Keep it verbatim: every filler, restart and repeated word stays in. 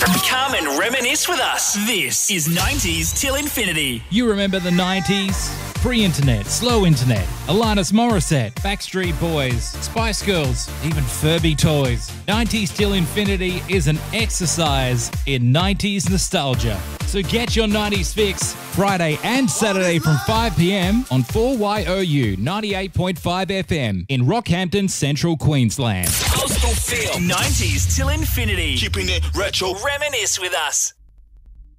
Come and reminisce with us. This is nineties Till Infinity. You remember the nineties? Pre-internet, slow internet, Alanis Morissette, Backstreet Boys, Spice Girls, even Furby toys. nineties Till Infinity is an exercise in nineties nostalgia. So get your nineties fix Friday and Saturday from five p.m. on four Y O U ninety-eight point five F M in Rockhampton, Central Queensland. Coastal Feel. nineties Till Infinity. Keeping it retro. Reminisce with us.